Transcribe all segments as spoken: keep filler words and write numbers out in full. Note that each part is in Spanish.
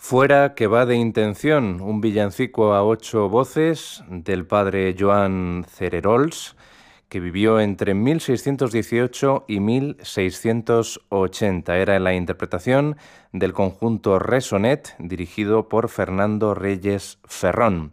Fuera que va de intención, un villancico a ocho voces del padre Joan Cererols, que vivió entre mil seiscientos dieciocho y mil seiscientos ochenta. Era la interpretación del conjunto Resonet, dirigido por Fernando Reyes Ferrón.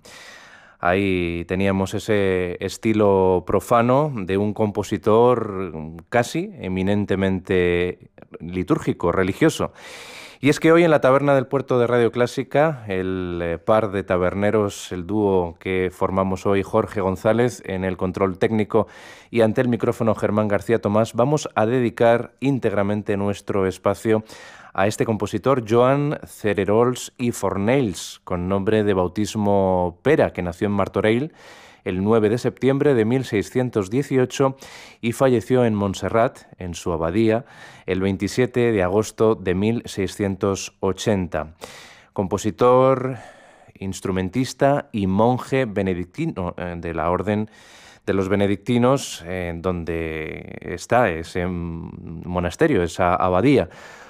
Ahí teníamos ese estilo profano de un compositor casi eminentemente litúrgico, religioso. Y es que hoy en la Taberna del Puerto de Radio Clásica, el eh, par de taberneros, el dúo que formamos hoy, Jorge González en el control técnico y ante el micrófono Germán García Tomás, vamos a dedicar íntegramente nuestro espacio a este compositor Joan Cererols i Fornells, con nombre de bautismo Pera, que nació en Martorell el nueve de septiembre de mil seiscientos dieciocho y falleció en Montserrat, en su abadía, el veintisiete de agosto de mil seiscientos ochenta. Compositor, instrumentista y monje benedictino eh, de la Orden de los Benedictinos, eh, donde está ese monasterio, esa abadía.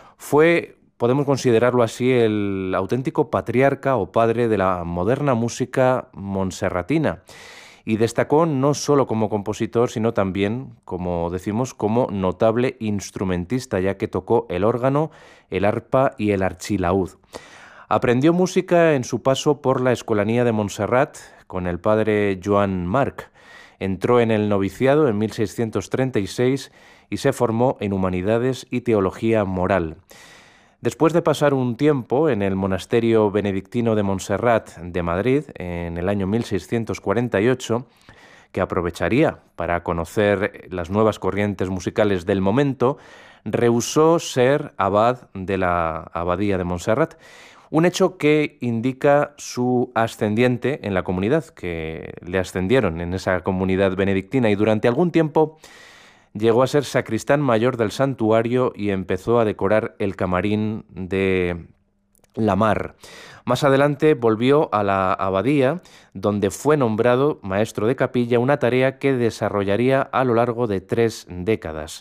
Fue, podemos considerarlo así, el auténtico patriarca o padre de la moderna música monserratina. Y destacó no solo como compositor, sino también, como decimos, como notable instrumentista, ya que tocó el órgano, el arpa y el archilaúd. Aprendió música en su paso por la Escolanía de Montserrat con el padre Joan Marc. Entró en el noviciado en mil seiscientos treinta y seis y se formó en Humanidades y Teología Moral. Después de pasar un tiempo en el monasterio benedictino de Montserrat de Madrid, en el año mil seiscientos cuarenta y ocho, que aprovecharía para conocer las nuevas corrientes musicales del momento, rehusó ser abad de la abadía de Montserrat, un hecho que indica su ascendiente en la comunidad, que le ascendieron en esa comunidad benedictina, y durante algún tiempo llegó a ser sacristán mayor del santuario y empezó a decorar el camarín de la Mar. Más adelante volvió a la abadía, donde fue nombrado maestro de capilla, una tarea que desarrollaría a lo largo de tres décadas,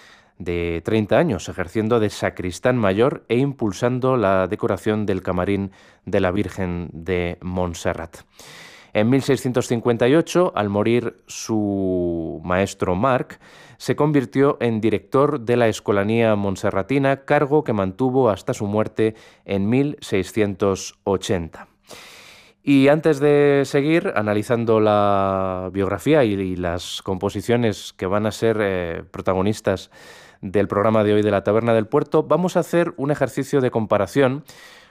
de treinta años, ejerciendo de sacristán mayor e impulsando la decoración del camarín de la Virgen de Montserrat. En mil seiscientos cincuenta y ocho, al morir su maestro Marc, se convirtió en director de la Escolanía Montserratina, cargo que mantuvo hasta su muerte en mil seiscientos ochenta. Y antes de seguir analizando la biografía y, y las composiciones que van a ser eh, protagonistas del programa de hoy de la Taberna del Puerto, vamos a hacer un ejercicio de comparación,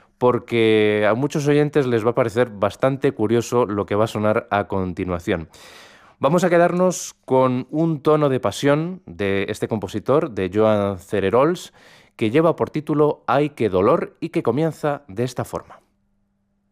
porque a muchos oyentes les va a parecer bastante curioso lo que va a sonar a continuación. Vamos a quedarnos con un tono de pasión de este compositor, de Joan Cererols, que lleva por título Ay, qué dolor, y que comienza de esta forma.